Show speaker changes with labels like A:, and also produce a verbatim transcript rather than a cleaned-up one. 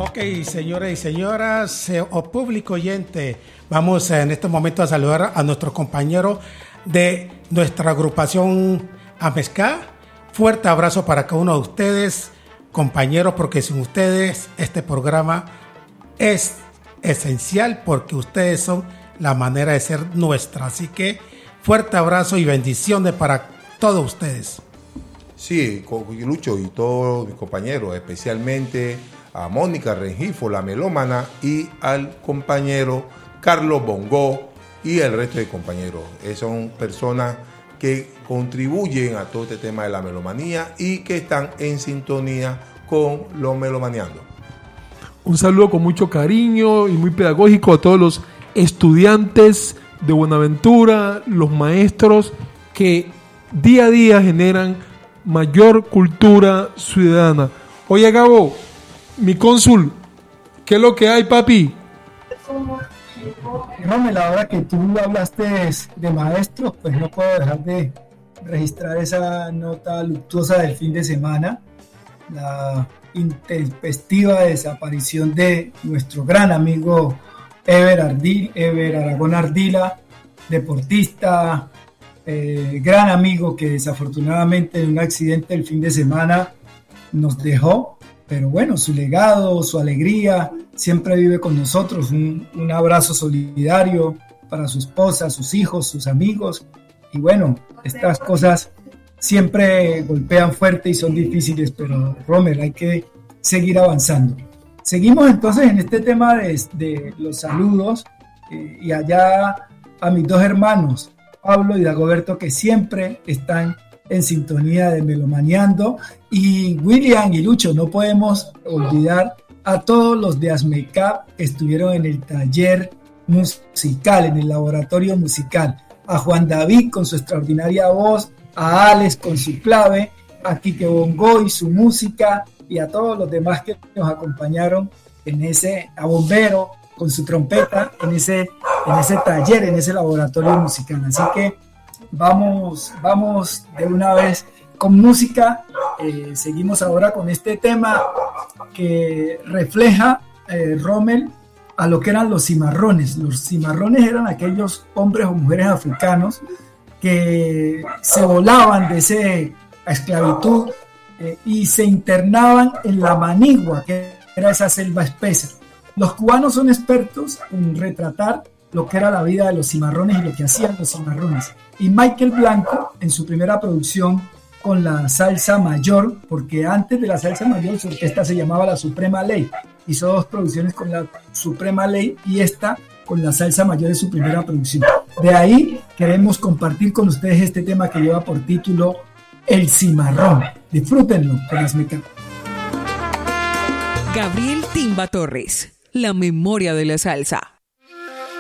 A: Ok, señores y señoras, eh, o público oyente, vamos eh, en este momento a saludar a nuestros compañeros de nuestra agrupación Amezcá. Fuerte abrazo para cada uno de ustedes, compañeros, porque sin ustedes este programa es esencial, porque ustedes son la manera de ser nuestra. Así que fuerte abrazo y bendiciones para todos ustedes.
B: Sí, Lucho y todos mis compañeros, especialmente a Mónica Rengifo, la melómana, y al compañero Carlos Bongo y el resto de compañeros. Eh, son personas que contribuyen a todo este tema de la melomanía y que están en sintonía con los melomaniando.
C: Un saludo con mucho cariño y muy pedagógico a todos los estudiantes de Buenaventura, los maestros que día a día generan mayor cultura ciudadana. Oye, Gabo, mi cónsul, ¿qué es lo que hay, papi?
D: Rommel, ahora que tú hablaste de maestros, pues no puedo dejar de registrar esa nota luctuosa del fin de semana, la intempestiva desaparición de nuestro gran amigo Ever, Ardil, Ever Aragón Ardila, deportista, eh, gran amigo que desafortunadamente en un accidente el fin de semana nos dejó. Pero bueno, su legado, su alegría, siempre vive con nosotros. Un, un abrazo solidario para su esposa, sus hijos, sus amigos. Y bueno, estas cosas siempre golpean fuerte y son difíciles, pero Rommel, hay que seguir avanzando. Seguimos entonces en este tema de, de los saludos eh, y allá a mis dos hermanos, Pablo y Dagoberto, que siempre están en sintonía de Melomaneando, y William y Lucho, no podemos olvidar a todos los de ASMECAP que estuvieron en el taller musical, en el laboratorio musical, a Juan David con su extraordinaria voz, a Alex con su clave, a Quique Bongo y su música, y a todos los demás que nos acompañaron en ese, a Bombero con su trompeta, en ese, en ese taller, en ese laboratorio musical. Así que Vamos, vamos de una vez con música. Eh, seguimos ahora con este tema que refleja, eh, Rommel, a lo que eran los cimarrones. Los cimarrones eran aquellos hombres o mujeres africanos que se volaban de esa esclavitud eh, y se internaban en la Manigua, que era esa selva espesa. Los cubanos son expertos en retratar lo que era la vida de los cimarrones y lo que hacían los cimarrones. Y Michael Blanco, en su primera producción con la salsa mayor, porque antes de la salsa mayor su orquesta se llamaba La Suprema Ley, hizo dos producciones con la Suprema Ley y esta con la salsa mayor de su primera producción. De ahí queremos compartir con ustedes este tema que lleva por título El Cimarrón. Disfrútenlo con ASMECAP.
E: Gabriel Timba Torres, la memoria de la salsa.